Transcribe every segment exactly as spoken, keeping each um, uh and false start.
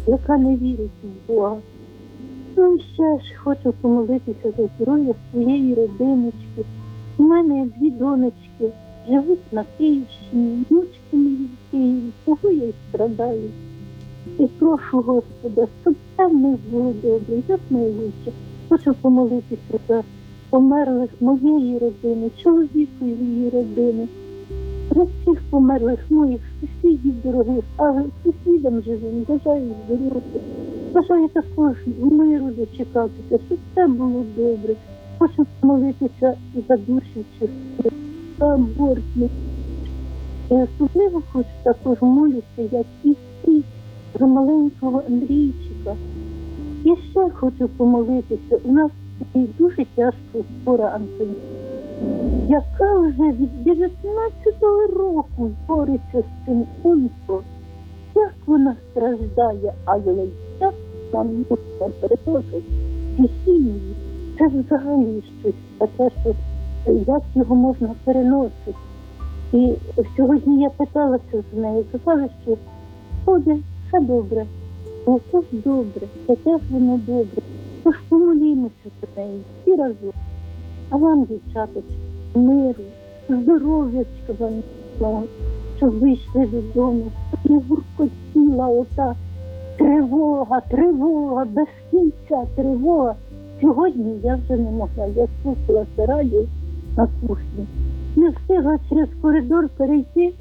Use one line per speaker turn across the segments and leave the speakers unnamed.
яка не вірить в Бога. Ну і ще ж хочу помолитися за здоров'я своєї родиночки. У мене дві донечки живуть на Київщині, внучки мої в Києві, того я й страдаю. І прошу Господа, щоб все в них було добре, як найвище. Хочу помолитися за померлих моєї родини, чоловікової родини, за всіх померлих моїх сусідів дорогих, а сусідам живим бажаю здоров'я. Бажаю також миру дочекатися, щоб все було добре. Хочу помолитися і за душі чистих, за абортних. І особливо хочу також молитися, як і всі, за маленького Андрійчика. І ще хочу помолитися. У нас дуже тяжко хвора Антоніна, яка вже від дев'ятнадцятого року бореться з цим онком. Як вона страждає, а як нам не перепрошую, стихії. Це взагалі щось таке, що як його можна переносити. І сьогодні я питалася з нею, казала, що ходить, все добре, все ж добре, таке ж воно добре. Тож помолімося за неї всі разом. А вам, дівчаточки, миру, здоров'ячка вам, міцного, щоб вийшли додому, щоб не гуркотіла ота тривога, тривога, без кінця тривога. Сьогодні я вже не могла, я слухала це радіо на кухні. Не встигла через коридор перейти.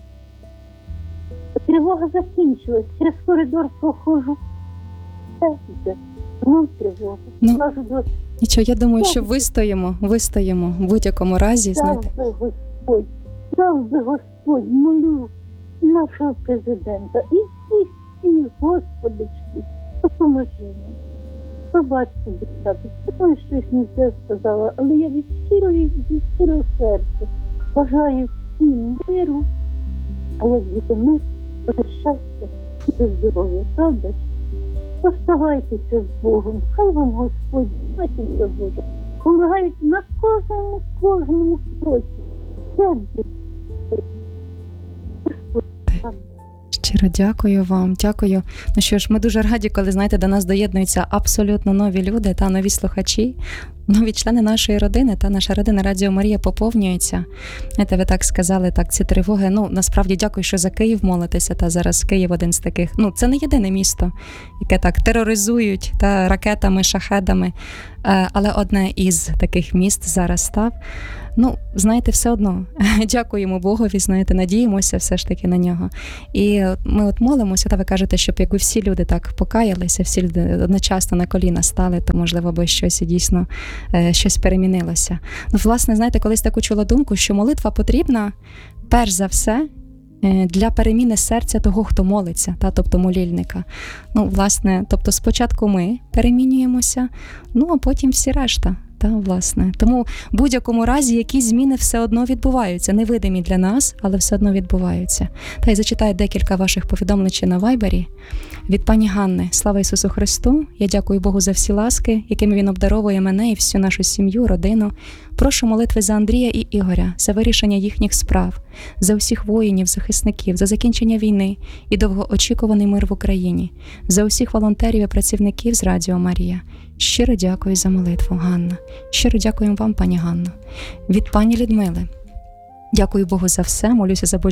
Тривога закінчилась, через коридор проходжу. Все йде, ну тривога.
Ну,
Кажу, до...
Нічого, я думаю, що вистоїмо, вистоїмо в будь-якому разі, знаєте.
Дав би Господь, дав би Господь, молю нашого президента і всіх, всіх, Господички, допоможи нам. Побачте, дівчата, я щось не все сказала, але я від щирого, від щирого серця бажаю всім миру, а як буде мир, буде щастя, буде здоров'я, правда? Оставайтеся з Богом, хай вам Господь, Матінка Божа, помагають на кожному, кожному кроці. Господь.
Щиро дякую вам, дякую. Ну що ж, ми дуже раді, коли, знаєте, до нас доєднуються абсолютно нові люди та нові слухачі, нові члени нашої родини, та наша родина Радіо Марія поповнюється. Знаєте, ви так сказали, так, ці тривоги, ну, насправді дякую, що за Київ молитеся, та зараз Київ один з таких, ну, це не єдине місто, яке так тероризують та ракетами, шахедами, але одне із таких міст зараз став. Ну, знаєте, все одно, дякуємо Богові, знаєте, надіємося все ж таки на нього. І ми от молимося, та ви кажете, щоб якби всі люди так покаялися, всі люди одночасно на коліна стали, то, можливо, би щось і дійсно щось перемінилося. Ну, власне, знаєте, колись таку чула думку, що молитва потрібна, перш за все, для переміни серця того, хто молиться, та, тобто молільника. Ну, власне, тобто спочатку ми перемінюємося, ну, а потім всі решта. Та, власне. Тому в будь-якому разі якісь зміни все одно відбуваються. Невидимі для нас, але все одно відбуваються. Та й зачитаю декілька ваших повідомлень на Вайбері. Від пані Ганни. Слава Ісусу Христу! Я дякую Богу за всі ласки, якими Він обдаровує мене і всю нашу сім'ю, родину. Прошу молитви за Андрія і Ігоря, за вирішення їхніх справ, за усіх воїнів, захисників, за закінчення війни і довгоочікуваний мир в Україні, за усіх волонтерів і працівників з Радіо Марія. Щиро дякую за молитву, Ганна. Щиро дякую вам, пані Ганно. Від пані Людмили. Дякую Богу за все, молюся за Божі